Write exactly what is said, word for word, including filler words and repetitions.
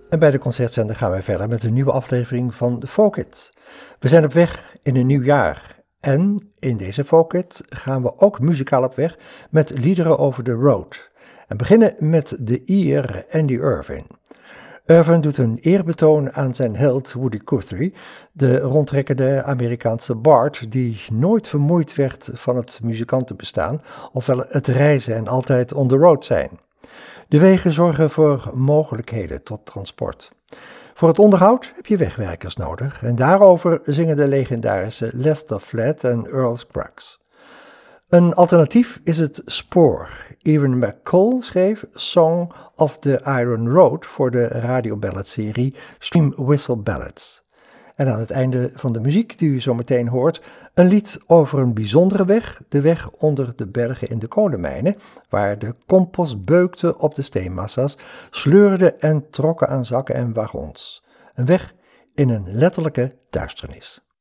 En bij de concertzender gaan wij verder met een nieuwe aflevering van Folk It. We zijn op weg in een nieuw jaar. En in deze Folk It gaan we ook muzikaal op weg met liederen over de road. En beginnen met de Ier Andy Irvine. Irvine doet een eerbetoon aan zijn held Woody Guthrie, de rondtrekkende Amerikaanse bard die nooit vermoeid werd van het muzikantenbestaan, ofwel het reizen en altijd on the road zijn. De wegen zorgen voor mogelijkheden tot transport. Voor het onderhoud heb je wegwerkers nodig en daarover zingen de legendarische Lester Flatt en Earl Scruggs. Een alternatief is het spoor. Ewan McCall schreef Song of the Iron Road voor de radioballadserie Steam Whistle Ballads. En aan het einde van de muziek die u zo meteen hoort, een lied over een bijzondere weg, de weg onder de bergen in de kolenmijnen, waar de compost beukte op de steenmassa's, sleurde en trokken aan zakken en wagons. Een weg in een letterlijke duisternis.